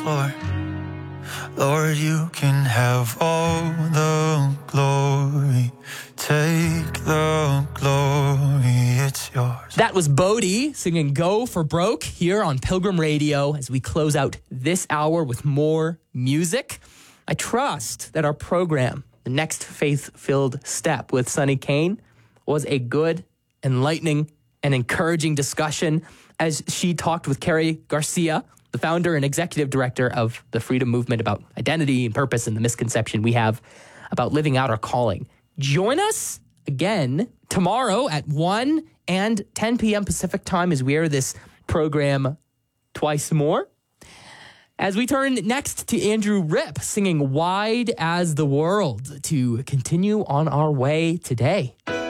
floor. Lord, you can have all the glory. Take the glory, it's yours. That was Bodhi singing Go for Broke here on Pilgrim Radio as we close out this hour with more music. I trust that our program, The Next Faith-Filled Step with Sonny Kane, was a good, enlightening, and encouraging discussion as she talked with Carrie Garcia, the founder and executive director of the Freedom Movement, about identity and purpose and the misconception we have about living out our calling. Join us again tomorrow at 1 and 10 p.m. Pacific time as we air this program twice more. As we turn next to Andrew Ripp singing Wide as the World to continue on our way today.